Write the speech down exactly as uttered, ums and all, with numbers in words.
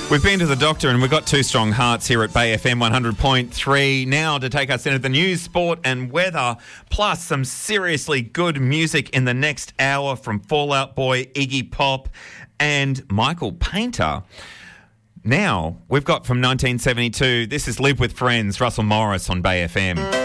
We've been to the doctor and we've got two strong hearts here at Bay F M one hundred point three now to take us into the news, sport and weather, plus some seriously good music in the next hour from Fall Out Boy, Iggy Pop and Michael Painter. Now, we've got from nineteen seventy-two, this is Live with Friends, Russell Morris on Bay F M.